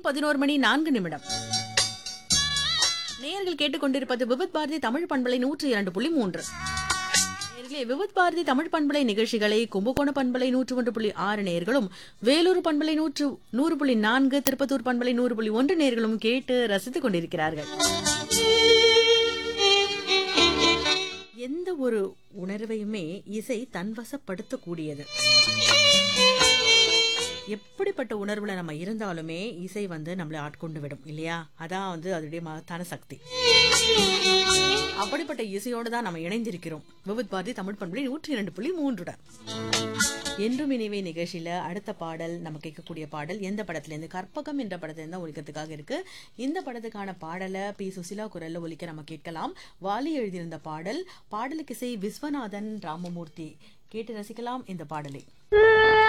11 மணி 4 நிமிடம். நேயர்கள் கேட்டுக்கொண்டிருப்பது விவித் பாரதி தமிழ் பண்பலை 102.3. நேயர்களே, விவித் பாரதி தமிழ் பண்பலை நிகழ்ச்சிகளை கும்பகோண பண்பலை 101.6 நேயர்களும், வேலூர் பண்பலை 100.4, திருப்பத்தூர் பண்பலை 100.1 நேயர்களும் கேட்டு ரசித்துக் கொண்டிருக்கிறார்கள். எந்த ஒரு உணர்வையுமே இசை தன்வசப்படுத்தக்கூடியது. எப்படிப்பட்ட உணர்வுல நம்ம இருந்தாலுமே இசை நம்மளை ஆட்கொண்டு விடும் இல்லையா? அதான் அதோடைய மகத்தான சக்தி. அப்படிப்பட்ட இசையோடு தான் நம்ம இணைந்திருக்கிறோம் விவித் பாரதி தமிழ் பண்பலை 102.3. என்றும் இனிவே நிகழ்ச்சியில அடுத்த பாடல் நம்ம கேட்கக்கூடிய பாடல் எந்த படத்துல இருந்து? கற்பகம் என்ற படத்துல இருந்து ஒலிக்கிறதுக்காக இருக்கு. இந்த படத்துக்கான பாடலை பி சுசிலா குரல்ல ஒலிக்க நம்ம கேட்கலாம். வாலி எழுதியிருந்த பாடல். பாடலுக்கு இசை விஸ்வநாதன் ராமமூர்த்தி. கேட்டு ரசிக்கலாம் இந்த பாடலை.